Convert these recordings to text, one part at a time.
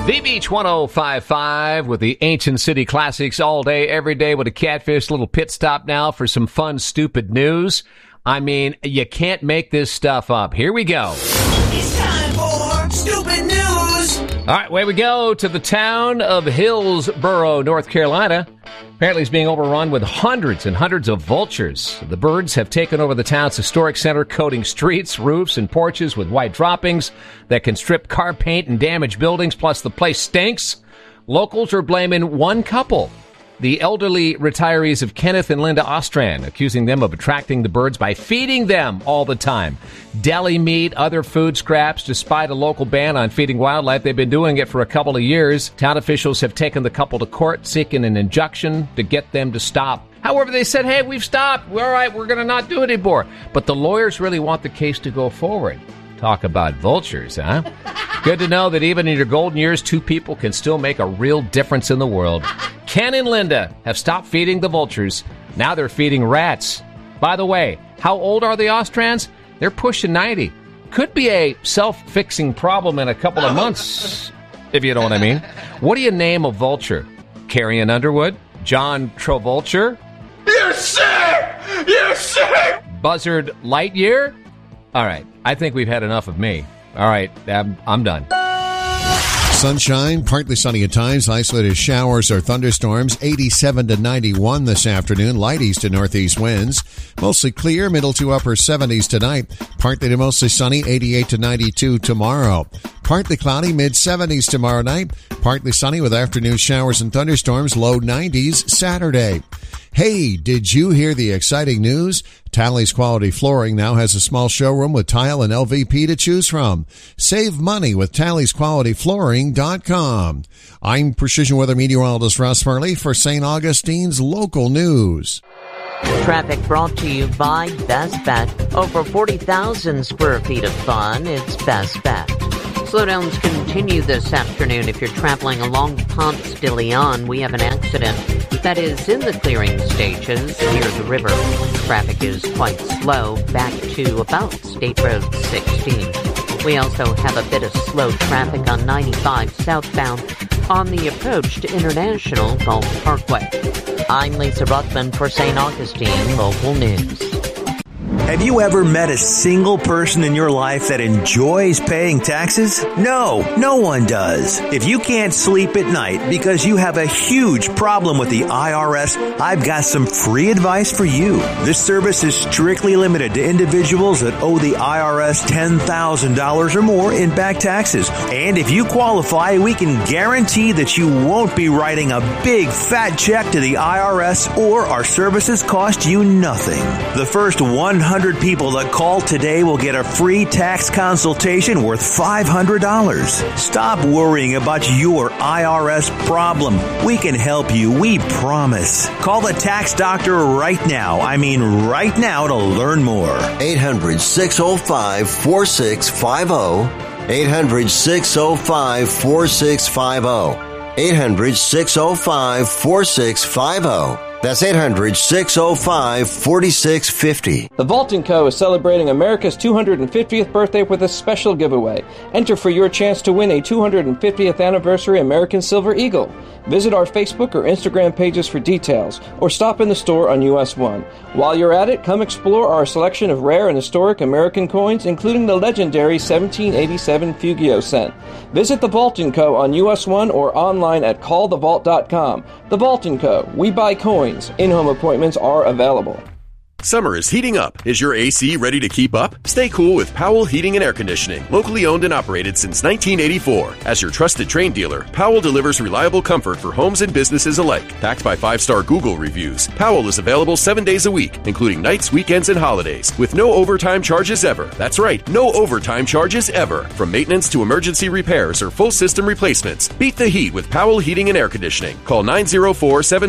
The Beach 105.5 with the Ancient City Classics all day, every day with a Catfish little pit stop now for some fun, stupid news. I mean, you can't make this stuff up. Here we go. It's time for stupid news. All right, away we go to the town of Hillsborough, North Carolina. Apparently it's being overrun with hundreds and hundreds of vultures. The birds have taken over the town's historic center, coating streets, roofs, and porches with white droppings that can strip car paint and damage buildings, plus the place stinks. Locals are blaming one couple, the elderly retirees of Kenneth and Linda Ostran, accusing them of attracting the birds by feeding them all the time. Deli meat, other food scraps. Despite a local ban on feeding wildlife, they've been doing it for a couple of years. Town officials have taken the couple to court, seeking an injunction to get them to stop. However, they said, hey, we've stopped. All right, we're going to not do it anymore. But the lawyers really want the case to go forward. Talk about vultures, huh? Good to know that even in your golden years, two people can still make a real difference in the world. Ken and Linda have stopped feeding the vultures. Now they're feeding rats. By the way, how old are the Ostrans? They're pushing 90. Could be a self-fixing problem in a couple of months, if you know what I mean. What do you name a vulture? Carrion Underwood? John Travolta? You're sick! You're sick! Buzzard Lightyear? All right, I think we've had enough of me. All right, I'm done. Sunshine, partly sunny at times, isolated showers or thunderstorms, 87 to 91 this afternoon, light east to northeast winds. Mostly clear, middle to upper 70s tonight, partly to mostly sunny, 88 to 92 tomorrow. Partly cloudy, mid-70s tomorrow night, partly sunny with afternoon showers and thunderstorms, low 90s Saturday. Hey, did you hear the exciting news? Tally's Quality Flooring now has a small showroom with tile and LVP to choose from. Save money with TallysQualityFlooring.com. I'm Precision Weather Meteorologist Russ Murley for St. Augustine's Local News. Traffic brought to you by Best Bet. Over 40,000 square feet of fun. It's Best Bet. Slowdowns continue this afternoon. If you're traveling along Ponce de Leon, we have an accident that is in the clearing stages near the river. Traffic is quite slow back to about State Road 16. We also have a bit of slow traffic on 95 southbound on the approach to International Gulf Parkway. I'm Lisa Ruckman for St. Augustine Local News. Have you ever met a single person in your life that enjoys paying taxes? No one does. If you can't sleep at night because you have a huge problem with the IRS, I've got some free advice for you. This service is strictly limited to individuals that owe the IRS $10,000 or more in back taxes. And if you qualify, we can guarantee that you won't be writing a big fat check to the IRS, or our services cost you nothing. The first 100 people that call today will get a free tax consultation worth $500. Stop worrying about your IRS problem. We can help you, we promise. Call the tax doctor right now. I mean right now to learn more. 800-605-4650. 800-605-4650. 800-605-4650. That's 800-605-4650. The Vault & Co. is celebrating America's 250th birthday with a special giveaway. Enter for your chance to win a 250th anniversary American Silver Eagle. Visit our Facebook or Instagram pages for details, or stop in the store on US 1. While you're at it, come explore our selection of rare and historic American coins, including the legendary 1787 Fugio cent. Visit The Vault & Co. on US 1 or online at callthevault.com. The Vault & Co. We buy coins. In-home appointments are available. Summer is heating up. Is your AC ready to keep up? Stay cool with Powell Heating and Air Conditioning, locally owned and operated since 1984. As your trusted Trane dealer, Powell delivers reliable comfort for homes and businesses alike. Backed by 5-star Google reviews, Powell is available 7 days a week, including nights, weekends, and holidays, with no overtime charges ever. That's right, no overtime charges ever. From maintenance to emergency repairs or full system replacements, beat the heat with Powell Heating and Air Conditioning. Call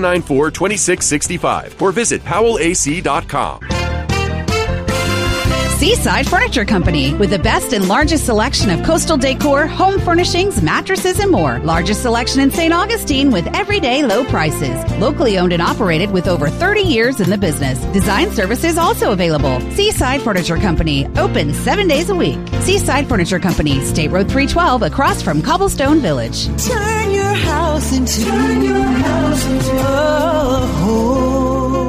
904-794-2665 or visit powellac.com. Seaside Furniture Company, with the best and largest selection of coastal decor, home furnishings, mattresses, and more. Largest selection in St. Augustine with everyday low prices. Locally owned and operated with over 30 years in the business. Design services also available. Seaside Furniture Company, open 7 days a week. Seaside Furniture Company, State Road 312, across from Cobblestone Village. Turn your house into a home.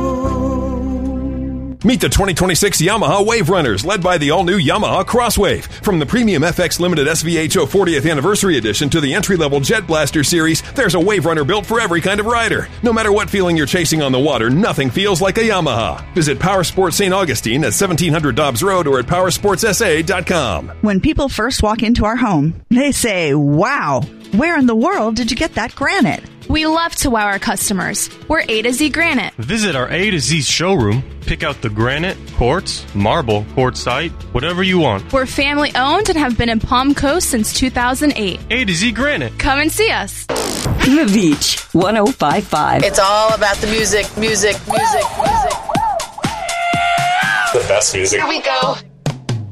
Meet the 2026 Yamaha Wave Runners, led by the all-new Yamaha Crosswave. From the premium FX Limited SVHO 40th Anniversary Edition to the entry-level Jet Blaster Series, there's a Wave Runner built for every kind of rider. No matter what feeling you're chasing on the water, nothing feels like a Yamaha. Visit Powersports St. Augustine at 1700 Dobbs Road or at powersportsa.com. When people first walk into our home, they say, "Wow, where in the world did you get that granite?" We love to wow our customers. We're A to Z Granite. Visit our A to Z showroom. Pick out the granite, quartz, marble, quartzite, whatever you want. We're family owned and have been in Palm Coast since 2008. A to Z Granite. Come and see us. The Beach 105.5. It's all about the music. The best music. Here we go.